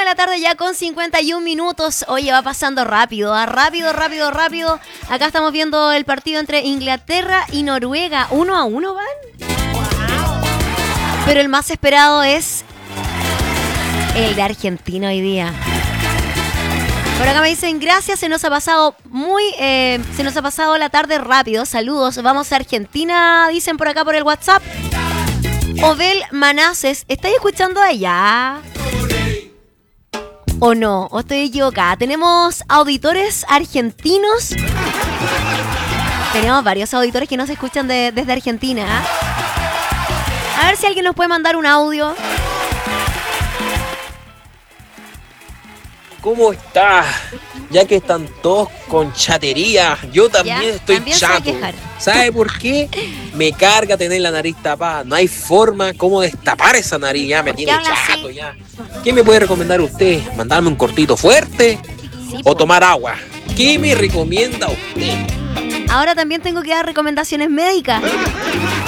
de la tarde ya con 51 minutos. Oye, va pasando rápido, rápido. Acá estamos viendo el partido entre Inglaterra y Noruega. 1-1 van. Pero el más esperado es el de Argentina hoy día. Por acá me dicen, gracias, se nos ha pasado la tarde rápido. Saludos, vamos a Argentina, dicen por acá por el WhatsApp. Obel Manaces, ¿estáis escuchando allá? ¿O no? ¿O estoy equivocada? Tenemos auditores argentinos. Tenemos varios auditores que nos escuchan desde Argentina. A ver si alguien nos puede mandar un audio. ¿Cómo estás? Ya que están todos con chatería, yo también estoy también chato. ¿Sabe por qué? Me carga tener la nariz tapada. No hay forma como destapar esa nariz. Ya me tiene chato ya. ¿Qué me puede recomendar usted? ¿Mandarme un cortito fuerte? ¿O tomar agua? ¿Qué me recomienda usted? Ahora también tengo que dar recomendaciones médicas.